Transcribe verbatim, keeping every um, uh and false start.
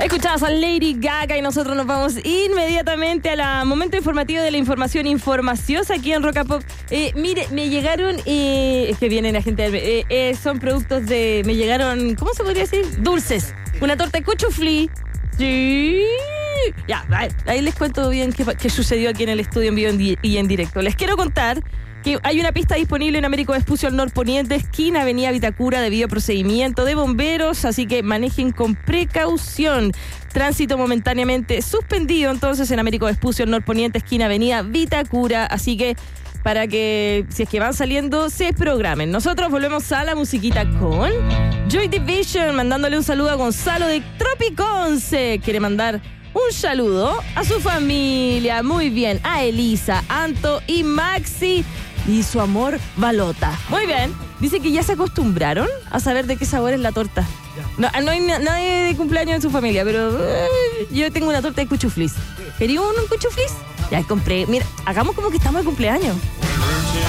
Escuchabas a Lady Gaga y nosotros nos vamos inmediatamente a la momento informativo de la información informaciosa aquí en Rock and Pop. Eh, mire, me llegaron, eh, es que vienen la gente, eh, eh, son productos de, me llegaron, ¿cómo se podría decir? Dulces. Una torta de cuchuflí. Sí. Ya, ahí, ahí les cuento bien qué, qué sucedió aquí en el estudio en vivo y en directo. Les quiero contar que hay una pista disponible en Américo Vespucio al norponiente, esquina Avenida Vitacura, debido a procedimiento de bomberos, así que manejen con precaución. Tránsito momentáneamente suspendido entonces en Américo Vespucio al norponiente, esquina Avenida Vitacura, así que para que, si es que van saliendo, se programen. Nosotros volvemos a la musiquita con Joy Division, mandándole un saludo a Gonzalo de Tropiconce. Quiere mandar un saludo a su familia, muy bien, a Elisa, Anto y Maxi y su amor Balota. Muy bien, dice que ya se acostumbraron a saber de qué sabor es la torta. No, no hay na- nadie de cumpleaños en su familia, pero eh, yo tengo una torta de cuchuflis. ¿Quería un, un cuchuflis? Ya compré, mira, hagamos como que estamos de cumpleaños.